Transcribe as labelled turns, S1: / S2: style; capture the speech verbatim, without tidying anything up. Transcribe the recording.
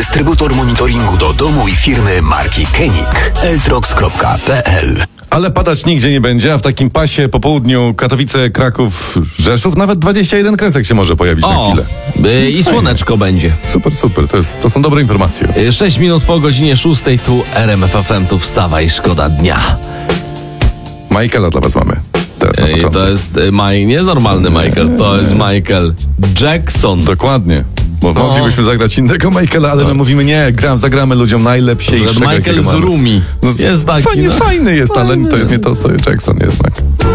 S1: dystrybutor monitoringu do domu i firmy marki Koenig. eltrox kropka p l.
S2: Ale padać nigdzie nie będzie, a w takim pasie po południu Katowice, Kraków, Rzeszów nawet dwadzieścia jeden kresek się może pojawić na
S3: O,
S2: chwilę.
S3: y, i słoneczko będzie.
S2: Super, super, to, jest, to są dobre informacje.
S3: Y, Sześć minut po godzinie szóstej, tu R M F F M, tu wstawaj, szkoda dnia.
S2: Michaela dla was mamy. Teraz na
S3: Y,
S2: początek.
S3: To jest y, Maj, nie normalny Michael, to jest Michael Jackson.
S2: Dokładnie. Bo
S3: No.
S2: moglibyśmy zagrać innego Michaela, ale my mówimy nie, gram, zagramy ludziom najlepsiejszego,
S3: Michael
S2: jakiego
S3: z
S2: mamy.
S3: Rumi.
S2: No,
S3: Jest taki,
S2: fajnie,
S3: no.
S2: fajny jest, ale to jest nie to, co Jackson jednak.